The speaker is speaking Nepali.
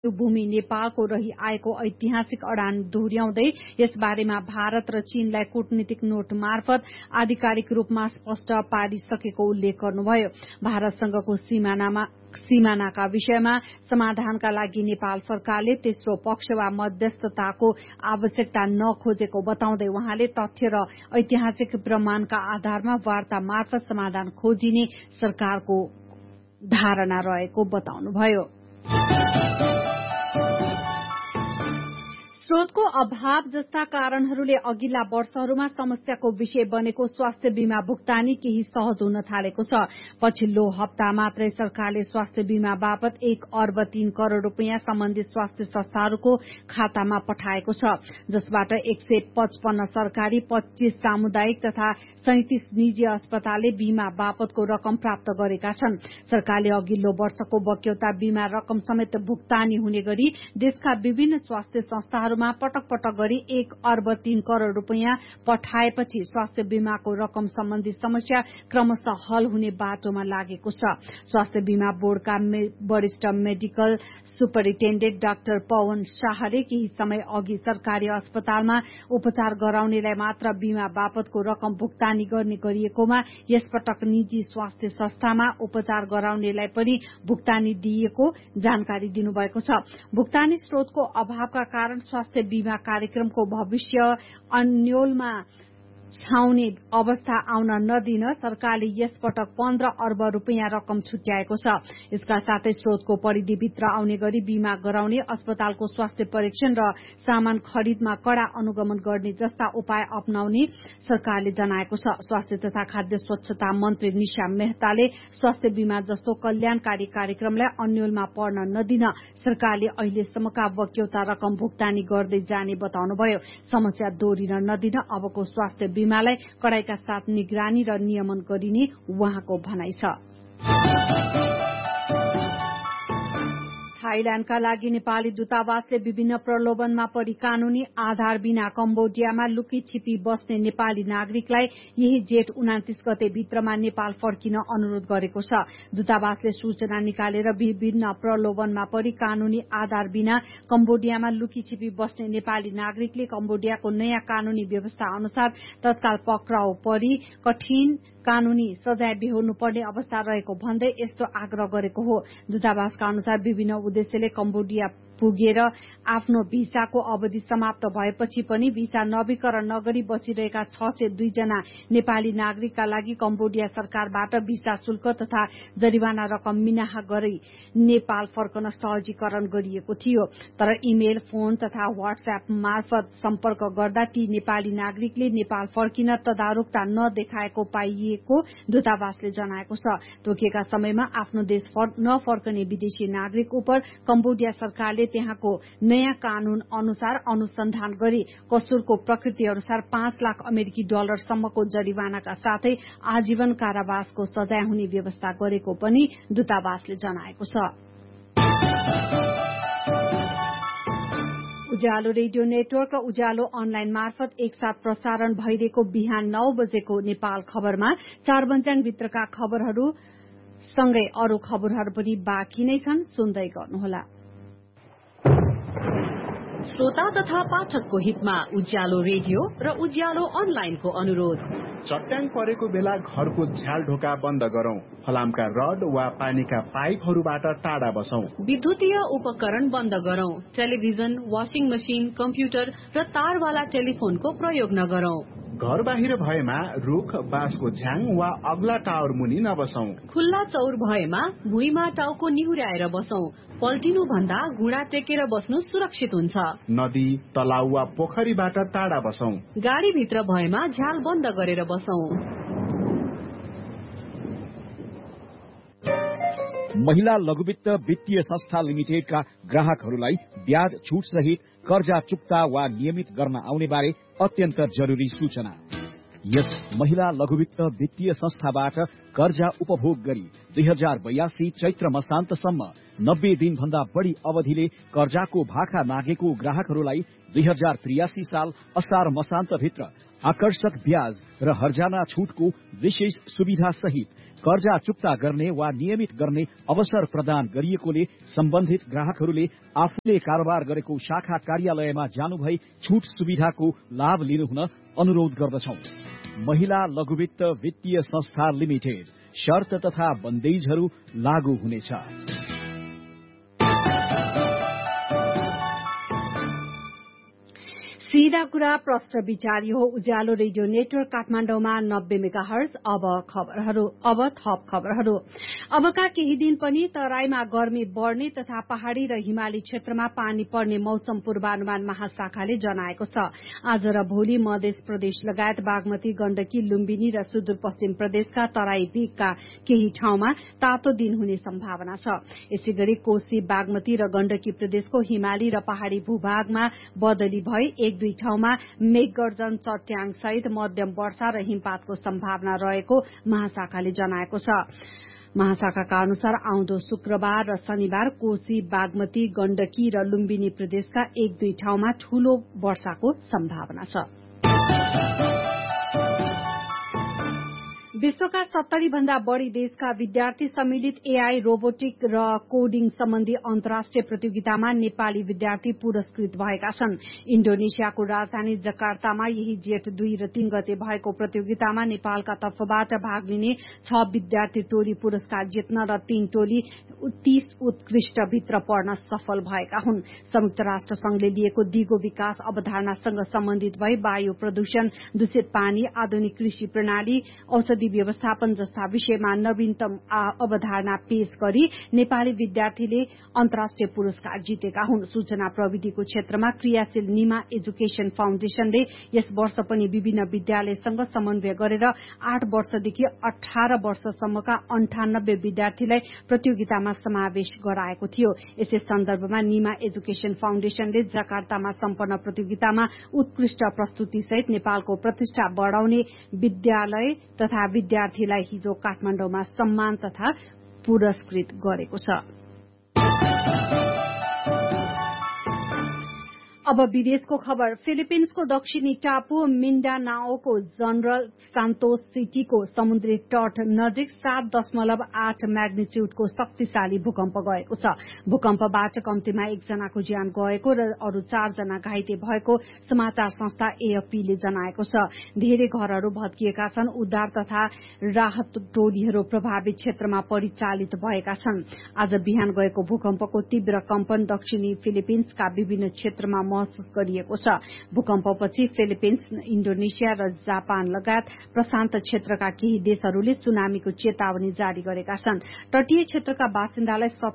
भूमि नेपालको रही आएको ऐतिहासिक अडान दोहोर्याउँदै यस बारेमा भारत र चीनलाई कूटनीतिक नोट मार्फत आधिकारिक रूपमा स्पष्ट पारिसकेको उल्लेख गर्नुभयो। भारतसँगको सीमानाका विषयमा समाधानका लागि नेपाल सरकारले तेस्रो पक्ष वा मध्यस्थताको आवश्यकता नखोजेको बताउँदै उहाँले तथ्य र ऐतिहासिक प्रमाणका आधारमा वार्ता मार्फत समाधान खोजिने सरकारको धारणा रहेको बताउनुभयो। स्रोतको अभाव जस्ता कारणहरूले अघिल्ला वर्षहरूमा समस्याको विषय बनेको स्वास्थ्य बीमा भुक्तानी केही सहज हुन थालेको छ। पछिल्लो हप्ता मात्रै सरकारले स्वास्थ्य बीमा बापत 1 अर्ब 3 करोड़ रूपियाँ सम्बन्धित स्वास्थ्य संस्थाहरूको खातामा पठाएको छ, जसबाट 155 सरकारी, 25 सामुदायिक तथा 37 निजी अस्पतालले बीमा बापतको रकम प्राप्त गरेका छन्। सरकारले अघिल्लो वर्षको बक्यौता बीमा रकम समेत भुक्तानी हुने गरी देशका विभिन्न स्वास्थ्य संस्थाहरूमा पटक पटक गरी 1 अर्ब 3 करोड़ रूपियाँ पठाएपछि स्वास्थ्य बीमाको रकम सम्बन्धी समस्या क्रमशः हल हुने बाटोमा लागेको छ। स्वास्थ्य बीमा बोर्डका वरिष्ठ मेडिकल सुपरिन्टेण्डेन्ट डाक्टर पवन शाहले केही समय अघि सरकारी अस्पतालमा उपचार गराउनेलाई मात्र बीमा बापतको रकम भुक्तानी गर्ने गरिएकोमा यसपटक निजी स्वास्थ्य संस्थामा उपचार गराउनेलाई पनि भुक्तानी दिइएको जानकारी दिनुभएको छ। भुक्तानी स्रोतको अभावका कारण स्वास्थ्य बीमा कार्यक्रमको भविष्य अन्योलमा छाउने अवस्था आउन नदिन सरकारले यसपटक 15 अर्ब रूपियाँ रकम छुट्याएको छ। यसका साथै स्रोतको परिधिभित्र आउने गरी बीमा गराउने, अस्पतालको स्वास्थ्य परीक्षण र सामान खरिदमा कड़ा अनुगमन गर्ने जस्ता उपाय अपनाउने सरकारले जनाएको छ। स्वास्थ्य तथा खाद्य स्वच्छता मन्त्री निशा मेहताले स्वास्थ्य बीमा जस्तो कल्याणकारी कार्यक्रमलाई अन्योलमा पर्न नदिन सरकारले अहिलेसम्मका बक्यौता रकम भुक्तानी गर्दै जाने बताउनुभयो। समस्या दोहोरिन नदिन अबको स्वास्थ्य बीमालाई कडाइका साथ निगरानी र नियमन गरिने उहाँको भनाइ छ। थाइल्याण्डका लागि नेपाली दूतावासले विभिन्न प्रलोभनमा परी कानूनी आधार बिना कम्बोडियामा लुकी छिपी बस्ने नेपाली नागरिकलाई यही जेठ 29 गते भित्रमा नेपाल फर्किन अनुरोध गरेको छ। दूतावासले सूचना निकालेर विभिन्न प्रलोभनमा परी कानूनी आधार बिना कम्बोडियामा लुकी छिपी बस्ने नेपाली नागरिकले कम्बोडियाको नयाँ कानूनी व्यवस्था अनुसार तत्काल पक्राउ परी कठिन कानूनी सजाय बेहोर्नु पर्ने अवस्था रहेको भन्दै यस्तो आग्रह गरेको हो। दूतावासका अनुसार विभिन्न उद्देश्यले कम्बोडिया पुगेर आफ्नो भिसाको अवधि समाप्त भएपछि पनि भिसा नवीकरण नगरी बसिरहेका 602 जना नेपाली नागरिकका लागि कम्बोडिया सरकारबाट भिसा शुल्क तथा जरिवाना रकम मिनाहा गरी नेपाल फर्कन सहजीकरण गरिएको थियो। तर इमेल, फोन तथा व्हाट्सएप मार्फत सम्पर्क गर्दा ती नेपाली नागरिकले नेपाल फर्किन तदारुकता नदेखाएको पाइएको दूतावासले जनाएको छ। तोकिएका समयमा आफ्नो देश नफर्कने विदेशी नागरिक उप कम्बोडिया सरकारले त्यहाँको नयाँ कानून अनुसार अनुसन्धान गरी कसुरको प्रकृति अनुसार 5 लाख अमेरिकी डलर सम्मको जरिवानाका साथै आजीवन कारावासको सजाय हुने व्यवस्था गरेको पनि दूतावासले जनाएको छ। उज्यालो रेडियो नेटवर्क र उज्यालो अनलाइन मार्फत एकसाथ प्रसारण भइरहेको बिहान 9 बजेको नेपाल खबरमा चारबन्जाङ भित्रका खबरहरू सँगै अरू खबरहरू पनि बाँकी नै छन्, सुन्दै गर्नुहोला। श्रोता तथा पाठकको हितमा उज्यालो रेडियो र उज्यालो अनलाइनको अनुरोध। चट्याङ परेको बेला घरको झ्याल ढोका बन्द गरौं, फलामका रड वा पानीका पाइपहरूबाट टाढा बसौं, विद्युतीय उपकरण बन्द गरौं, टेलिभिजन, वाशिङ मशिन, कम्प्युटर र तारवाला टेलिफोनको प्रयोग नगरौं। घर बाहिर भएमा रुख, बाँसको झ्याङ वा अग्ला टावर मुनि नबसौं। खुल्ला चौर भएमा भुइँमा टाउको निहुर्याएर बसौं। पल्टिनु भन्दा घुँडा टेकेर बस्नु सुरक्षित हुन्छ। नदी, तलाउ वा पोखरीबाट टाढा बसौं। गाडी भित्र भएमा झ्याल बन्द गरेर बसौं। महिला लघुवित्त वित्तीय संस्था लिमिटेडका ग्राहकहरूलाई ब्याज छुट सहित कर्जा चुक्ता वा नियमित गर्न आउने बारे अत्यन्त जरुरी सूचना। यस महिला लघुवित्त वित्तीय संस्थाबाट कर्जा उपभोग गरी 2082 चैत्र मसान्तसम्म 90 दिन भन्दा बढ़ी अवधिले कर्जाको भाखा मागेको ग्राहकहरूलाई 2083 साल असार मसान्त भित्र आकर्षक ब्याज र हर्जाना छुटको विशेष सुविधा सहित कर्जा चुक्ता गर्ने वा नियमित गर्ने अवसर प्रदान गरिएकोले सम्बन्धित ग्राहकहरूले आफूले कारोबार गरेको शाखा कार्यालयमा जानुभई छुट सुविधाको लाभ लिनुहुन अनुरोध गर्दछौं। महिला लघुवित्त वित्तीय संस्था लिमिटेड, शर्त तथा बन्देजहरू लागू हुनेछ। सीधा कुरा प्रश्न विचार हो। उज्यालो रेडियो नेटवर्क काठमाडौँमा 90 मेगाहर्ज। अब थप खबरहरू। अबका केही दिन पनि तराईमा गर्मी बढ़ने तथा पहाड़ी र हिमाली क्षेत्रमा पानी पर्ने मौसम पूर्वानुमान महाशाखाले जनाएको छ। आज र भोलि मध्य प्रदेश लगायत बागमती, गण्डकी, लुम्बिनी र सुदूरपश्चिम प्रदेशका तराई भेगका केही ठाउँमा तातो दिन हुने सम्भावना छ। यसैगरी कोशी, बागमती र गण्डकी प्रदेशको हिमाली र पहाड़ी भूभागमा बदली भई एक दुई ठाउँमा मेघगर्जन, चट्याङ सहित मध्यम वर्षा र हिमपातको सम्भावना रहेको महाशाखाले जनाएको छ। महाशाखाका अनुसार आउँदो शुक्रबार र शनिबार कोशी, बागमती, गण्डकी र लुम्बिनी प्रदेशका एक दुई ठाउँमा ठूलो वर्षाको सम्भावना छ। विश्वका 70 भन्दा बढ़ी देशका विद्यार्थी सम्मिलित एआई, रोबोटिक र कोडिङ सम्बन्धी अन्तर्राष्ट्रिय प्रतियोगितामा नेपाली विद्यार्थी पुरस्कृत भएका छन्। इण्डोनेसियाको राजधानी जकार्तामा यही जेठ 2 र 3 गते भएको प्रतियोगितामा नेपालका तर्फबाट भाग लिने 6 विद्यार्थी टोली पुरस्कार जित्न र 3 टोली 30 उत्कृष्ट भित्र पर्न सफल भएका हुन्। संयुक्त राष्ट्र संघले लिएको दिगो विकास अवधारणासँग सम्बन्धित भई वायु प्रदूषण, दूषित पानी, आधुनिक कृषि प्रणाली, औषधि व्यवस्थापन जस्ता विषयमा नवीनतम अवधारणा पेश गरी नेपाली विद्यार्थीले अन्तर्राष्ट्रिय पुरस्कार जितेका हुन्। सूचना प्रविधिको क्षेत्रमा क्रियाशील निमा एजुकेशन फाउन्डेशनले यस वर्ष पनि विभिन्न विद्यालयसँग समन्वय गरेर 8 वर्षदेखि 18 वर्षसम्मका 98 विद्यार्थीलाई प्रतियोगितामा समावेश गराएको थियो। यसै सन्दर्भमा निमा एजुकेशन फाउन्डेशनले जकार्तामा सम्पन्न प्रतियोगितामा उत्कृष्ट प्रस्तुतिसहित नेपालको प्रतिष्ठा बढ़ाउने विद्यालय तथा विद्यार्थीलाई हिजो काठमाडौँमा सम्मान तथा पुरस्कृत गरेको छ। अब विदेशको खबर। फिलिपिन्सको दक्षिणी टापु मिन्डानाओको जनरल सान्तोस सिटीको समुद्री तट नजिक 7.8 म्याग्निच्युडको शक्तिशाली भूकम्प गएको छ। भूकम्पबाट कम्तीमा 1 जनाको ज्यान गएको र अरू 4 जना घाइते भएको समाचार संस्था एएफपीले जनाएको छ। धेरै घरहरू भत्किएका छन्। उद्धार तथा राहत टोलीहरू प्रभावित क्षेत्रमा परिचालित भएका छन्। आज बिहान गएको भूकम्पको तीव्र कम्पन दक्षिणी फिलिपिन्सका विभिन्न क्षेत्रमा महसुस गरिएको छ। भूकम्पपछि फिलिपिन्स, इण्डोनेसिया र जापान लगायत प्रशान्त क्षेत्रका केही देशहरूले सुनामीको चेतावनी जारी गरेका छन्। तटीय क्षेत्रका बासिन्दालाई